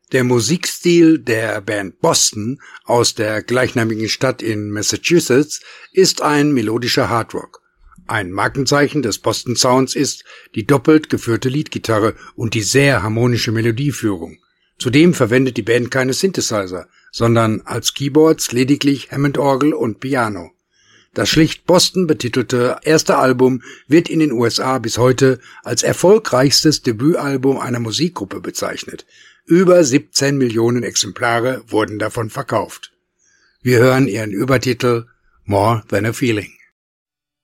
Der Musikstil der Band Boston aus der gleichnamigen Stadt in Massachusetts ist ein melodischer Hardrock. Ein Markenzeichen des Boston Sounds ist die doppelt geführte Leadgitarre und die sehr harmonische Melodieführung. Zudem verwendet die Band keine Synthesizer, sondern als Keyboards lediglich Hammond-Orgel und Piano. Das schlicht Boston betitelte erste Album wird in den USA bis heute als erfolgreichstes Debütalbum einer Musikgruppe bezeichnet. Über 17 Millionen Exemplare wurden davon verkauft. Wir hören ihren Übertitel More Than a Feeling.